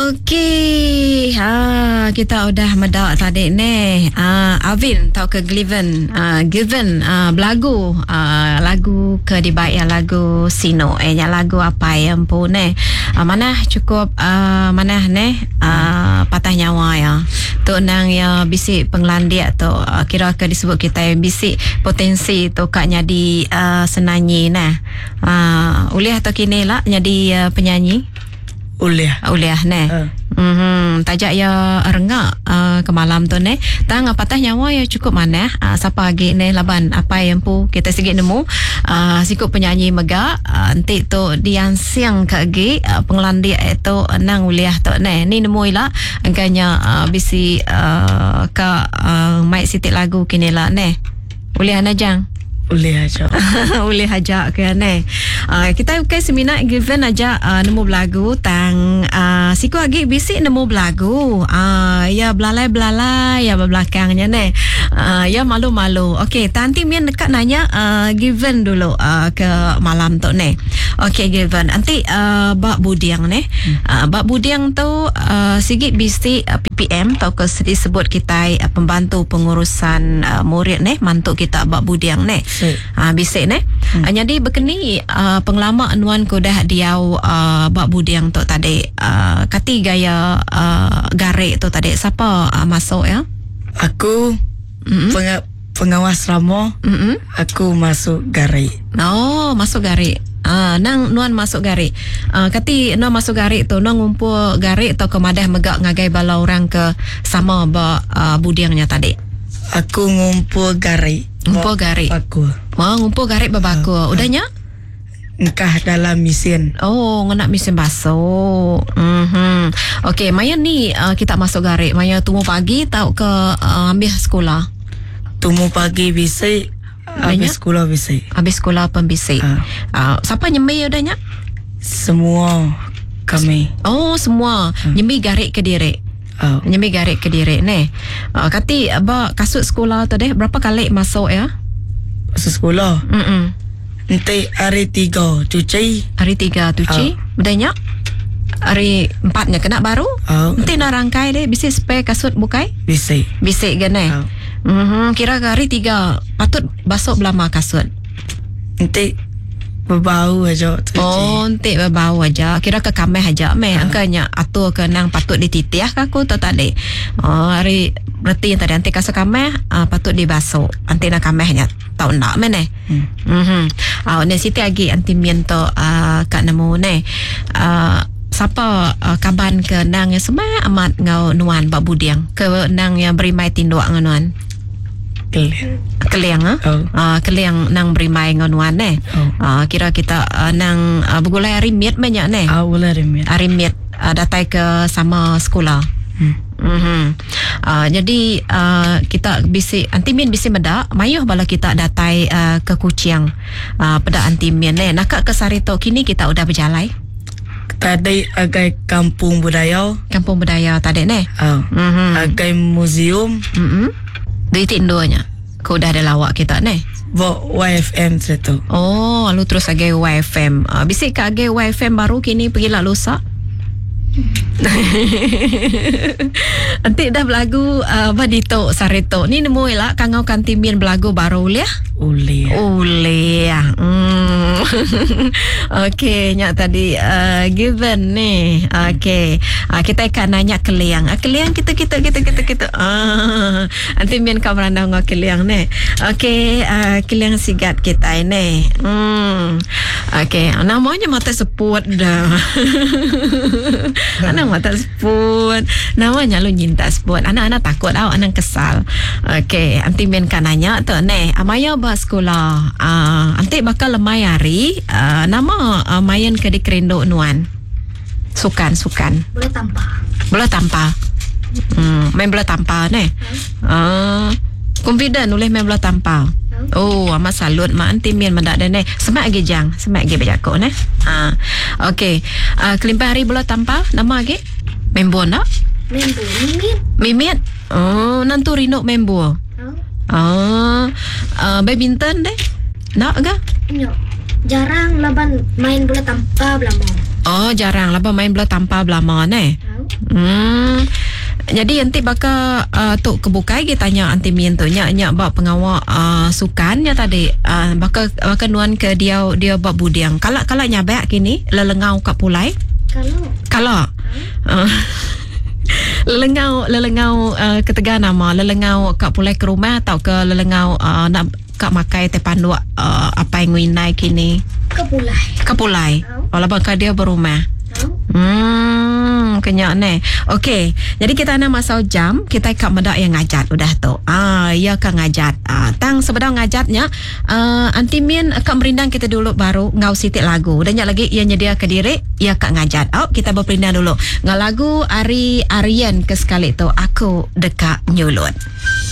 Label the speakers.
Speaker 1: Okey, kita udah medak tadi ni. Alvin tau ke Given lagu kedibait yang lagu Sino yang lagu apa yang pun mana cukup mana ni patah nyawa ya. Tu nang ya bisik penglandia tu kira ke disebut kita yang bisik potensi tu kak jadi senanyi nah. Uliah atau kini lah jadi penyanyi. Uliah ne. Tajak ya rengak ke malam tu ne. Tang patah nyawa ya cukup mana siapa lagi ne laban apa yang pu kita sikit nemu sikut penyanyi megak nanti tu dian siang ke lagi pengelandia itu nang uliah tu ne. Ni nemu ila angkanya bisi ke mai sitik lagu kini lah ne. Uliah najang.
Speaker 2: Boleh aja.
Speaker 1: Boleh aja ke ne. Kita bukan seminar Given aja nemu belagu tang siku lagi bisik nemu belagu. Ya belalai-belalai ya belakangnya ne. Ya malu-malu. Okey, tanti mian dekat nanya Given dulu ke malam tu ne. Okey Given, nanti bak budiang ne. Bak budiang tu sikit bisik PPM tau ke disebut kita pembantu pengurusan murid ne, mantu kita bak budiang ne. Bisik ne. Jadi berkeni pengelama anuan ko dah diau bak budiang tu tadi kati gaya garik tu tadi siapa masuk ya?
Speaker 2: Aku pengawas ramo. Aku masuk garik.
Speaker 1: Oh, masuk garik. Nang nuan masuk garik. Kati nuan masuk garik tu nuan ngumpul garik tu kemadah megak ngagai bala orang ke sama bak budiangnya tadi.
Speaker 2: Aku ngumpul garik.
Speaker 1: Ngumpul garik.
Speaker 2: Aku.
Speaker 1: Ngumpul garik berbaku. Udahnya?
Speaker 2: Engkah dalam mesin.
Speaker 1: Oh, nak mesin basuh. Okey, Maya ni kita masuk garik. Maya tunggu pagi tau ke ambil sekolah.
Speaker 2: Tunggu pagi bisik. Habis sekolah bisik.
Speaker 1: Habis sekolah pun bisik. Siapa nyembi udahnya?
Speaker 2: Semua kami.
Speaker 1: Oh, semua. Nyembi garik ke diri. Nyembi garik ke diri ni. Kati abah kasut sekolah tu deh berapa kali masuk ya?
Speaker 2: Masuk sekolah. Nanti hari 3 cuci.
Speaker 1: Hari 3 cuci. Udahnya? Hari 4-nya kena baru. Nanti nak rangkai deh bisik spare kasut bukai?
Speaker 2: Bisik.
Speaker 1: Bisik gane. Kira hari 3 patut basuh belama kasut.
Speaker 2: Nanti berbau aja cuci.
Speaker 1: Oh, nanti berbau aja. Kira ke kameh aja meh. Angkanya atur ke nang patut dititiah ke aku tu tadi. Hari berarti yang tadi nanti kasut kameh patut dibasuh. Nanti nak kamehnya tahu nak mene. Ni siti lagi anti mien tu kat nemu ne. Siapa kaban ke nang yang semua amat ngau nuan bak budiang ke nang yang berimai tinduk nganuan. Keliang keliang nang berimai nganuan ne. Kira kita nang bergulai arimit banyak ne. Arimit datai ke sama sekolah. Jadi kita bisik antimin bisik medak mayuh bala kita datai ke Kuching pada antimin ne. Nak ke Sarito kini kita udah berjalai.
Speaker 2: Tadi agai kampung budaya.
Speaker 1: Kampung budaya tadi ne.
Speaker 2: Agai museum.
Speaker 1: Dari tindonya. Kau dah ada lawak kita ne.
Speaker 2: YFM situ.
Speaker 1: Oh, lalu terus agai YFM. Bisik ke agai YFM baru kini pergi lah lusa. Nanti dah belagu Badito Sarito. Ni nemu lah kangau kantimin belagu baru liah. Uliah. Okey, nyak tadi Given ni. Okey. Kita akan nanya Keliang. Keliang kita. Nanti mian kau merandau ngau Keliang ni. Okey, Keliang sigat kita ini. Okey, namanya mata seput dah. Anak mata seput. Namanya lu nyinta seput. Anak-anak takut tau, anak kesal. Okey, nanti mian kan nanya tu ni. Amaya sekolah nanti bakal lemai hari nama mayan ke di kerendo nuan sukan bola tampar main bola tampar ne confident boleh main bola tampar. Oh, amat salut mak anti mian mendak dan ne semak lagi jang semak lagi bejako ne. Okey, kelimpa hari bola tampar nama lagi main bola mimit. Oh, nantu rino main bola. Badminton deh. Nak ke?
Speaker 3: Jarang laban main bola tanpa belama.
Speaker 1: Oh, jarang laban main bola tanpa belama ne. Jadi nanti bakal tok kebukai kita tanya anti mien tu nya bak pengawal sukan nya tadi bakal nuan ke dia bak budiang. Kalau nyabak kini lelengau kat pulai. Kalau lelengau ketega nama lelengau kat pulai ke rumah atau ke lelengau nak kak makai te pandu apa yang winai kini ke pulai. Wala bakal dia berumah. Kenyak ne. Okey. Jadi kita nak masau jam, kita ikut medak yang ngajat udah tu. Ya kan ngajat. Tang sebenarnya ngajatnya anti mien akan merindang kita dulu baru ngau sitik lagu. Dan lagi ia nyedia ke diri, ia kak ngajat. Kita berperindang dulu. Ngau lagu Ari Aryan ke sekali tu Aku Dekat Nyulut.